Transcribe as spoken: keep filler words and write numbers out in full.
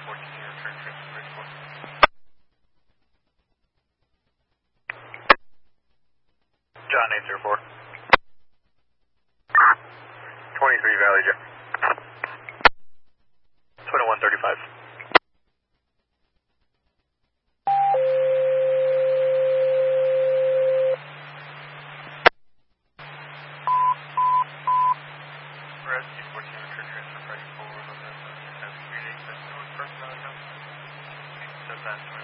fourteen, return transfer bridgeport. John eight zero four. twenty-three Valley Jet. twenty-one thirty-five. Rescue fourteen, return transfer pressure forward on the heavy community, that's North First Valley House. Step back.